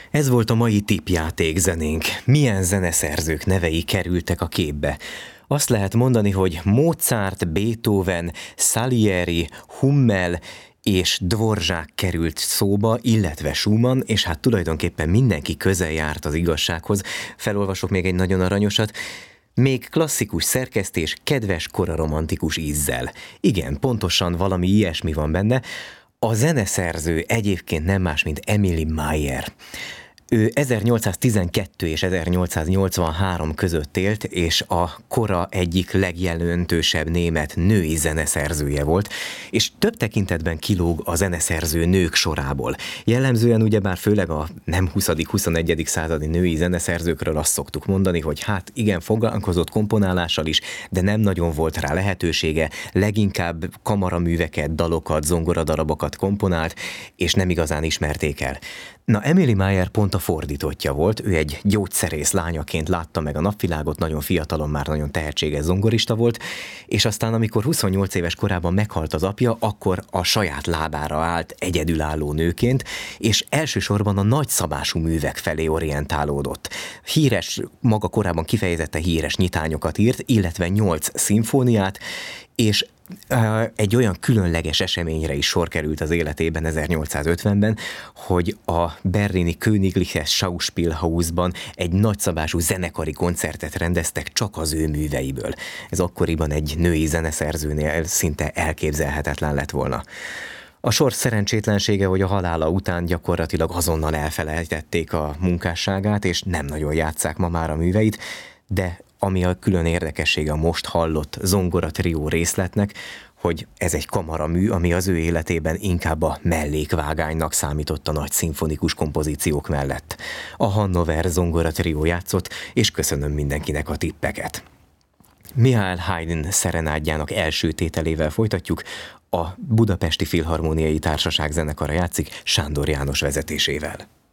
Ez volt a mai tippjáték zenénk. Milyen zeneszerzők nevei kerültek a képbe? Azt lehet mondani, hogy Mozart, Beethoven, Salieri, Hummel és Dvorak került szóba, illetve Schumann, és hát tulajdonképpen mindenki közel járt az igazsághoz. Felolvasok még egy nagyon aranyosat. Még klasszikus szerkesztés, kedves koraromantikus ízzel. Igen, pontosan valami ilyesmi van benne. A zeneszerző egyébként nem más, mint Emily Meyer. Ő 1812 és 1883 között élt, és a kora egyik legjelentősebb német női zeneszerzője volt, és több tekintetben kilóg a zeneszerző nők sorából. Jellemzően ugyebár főleg a nem 20.-21. századi női zeneszerzőkről azt szoktuk mondani, hogy hát igen, foglalkozott komponálással is, de nem nagyon volt rá lehetősége, leginkább kamaraműveket, dalokat, zongoradarabokat komponált, és nem igazán ismerték el. Na, Emily Meyer pont a fordítottja volt, ő egy gyógyszerész lányaként látta meg a napvilágot, nagyon fiatalon már nagyon tehetséges zongorista volt, és aztán amikor 28 éves korában meghalt az apja, akkor a saját lábára állt egyedülálló nőként, és elsősorban a nagyszabású művek felé orientálódott. Híres, maga korábban kifejezetten híres nyitányokat írt, illetve 8 szimfóniát, és egy olyan különleges eseményre is sor került az életében 1850-ben, hogy a berlini Königliches Schauspielhausban egy nagyszabású zenekari koncertet rendeztek csak az ő műveiből. Ez akkoriban egy női zeneszerzőnél szinte elképzelhetetlen lett volna. A sors szerencsétlensége, hogy a halála után gyakorlatilag azonnal elfelejtették a munkásságát, és nem nagyon játsszák ma már a műveit, de ami a külön érdekessége a most hallott zongora trió részletnek, hogy ez egy kamaramű, ami az ő életében inkább a mellékvágánynak számított a nagy szimfonikus kompozíciók mellett. A Hannover zongora trió játszott, és köszönöm mindenkinek a tippeket. Mihály Haydn szerenádjának első tételével folytatjuk, a Budapesti Filharmóniai Társaság zenekara játszik Sándor János vezetésével.